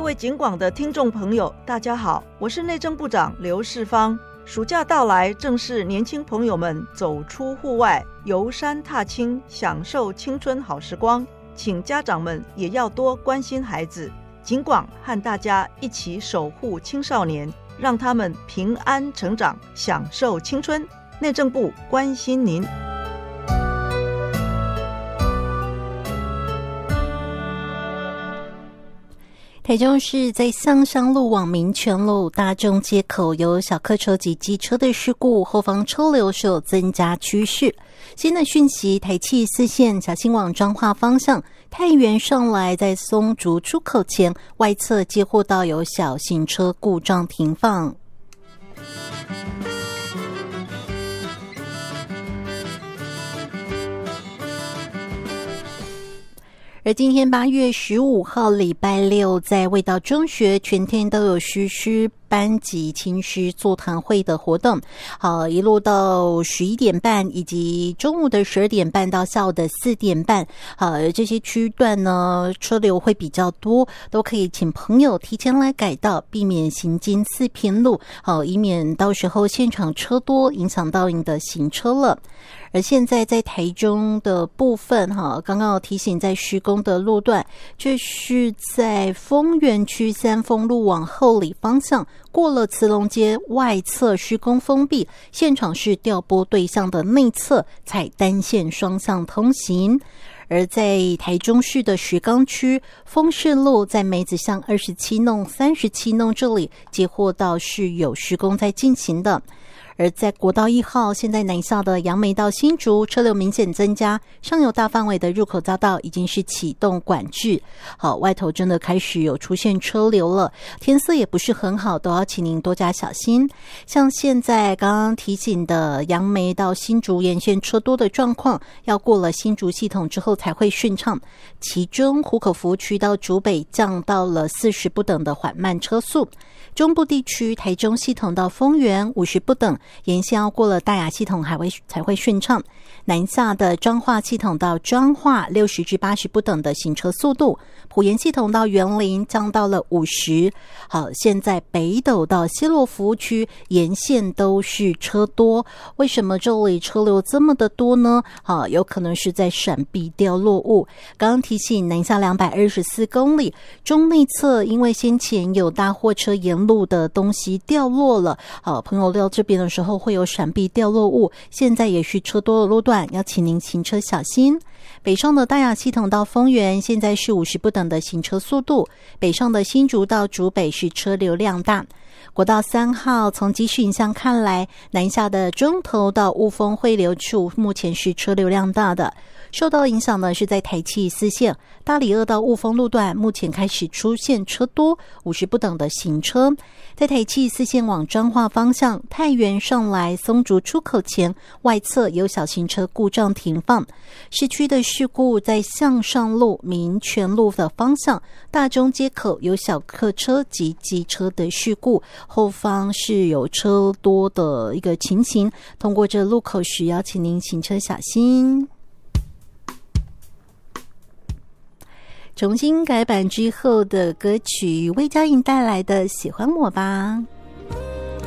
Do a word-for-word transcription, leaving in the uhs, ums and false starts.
位警广的听众朋友，大家好，我是内政部长刘世芳。暑假到来，正是年轻朋友们走出户外，游山踏青，享受青春好时光。请家长们也要多关心孩子，警广和大家一起守护青少年，让他们平安成长，享受青春。内政部关心您。 台中市在向上路往民权路大众街口有小客车及机车的事故，后方车流是有增加趋势。新的讯息，台七四线小心往彰化方向太原上来，在松竹出口前外侧接获到有小型车故障停放。而今天八月十五号礼拜六，在味道中学全天都有实施班级亲师座谈会的活动，好，一路到十一点半，以及中午的十二点半到下午的四点半，好，这些区段呢车流会比较多，都可以请朋友提前来改道，避免行经四平路，好，以免到时候现场车多影响到你的行车了。而现在在台中的部分哈，刚刚有提醒在施工的路段，这是在丰原区三丰路往后里方向，过了慈龙街外侧施工封闭，现场是调拨对向的内侧采单线双向通行。而在台中市的石冈区丰市路，在梅子巷二十七弄、三十七弄这里接获到是有施工在进行的。而在国道一号，现在南下的杨梅到新竹车流明显增加，上游大范围的入口匝道已经是启动管制。好，外头真的开始有出现车流了，天色也不是很好，都要请您多加小心。像现在刚刚提醒的杨梅到新竹沿线车多的状况，要过了新竹系统之后才会顺畅。其中湖口服务区到竹北降到了四十不等的缓慢车速。中部地区台中系统到丰原五十不等，沿线要过了大雅系统还会才会顺畅。南下的彰化系统到彰化六十至八十不等的行车速度，埔盐系统到园林降到了五十。好，现在北斗到西螺服务区沿线都是车多，为什么这里车流这么的多呢？好，有可能是在闪避掉落物。刚刚提醒南下两百二十四公里，中内侧因为先前有大货车沿路的东西掉落了，好，朋友到这边的时候会有闪避掉落物，现在也是车多的路段，要请您行车小心。北上的大雅系统到丰原现在是五十不等的行车速度，北上的新竹到竹北是车流量大。国道三号从即时影像看来，南下的中投到雾峰汇流处目前是车流量大的，受到影响呢是在台七四线大里二到雾峰路段，目前开始出现车多，五十不等的行车。在台七四线往彰化方向，太原上来松竹出口前外侧有小型车故障停放。市区的事故在向上路民权路的方向，大中街口有小客车及机车的事故，后方是有车多的一个情形，通过这路口时要请您行车小心。重新改版之后的歌曲，魏佳莹带来的《喜欢我吧》。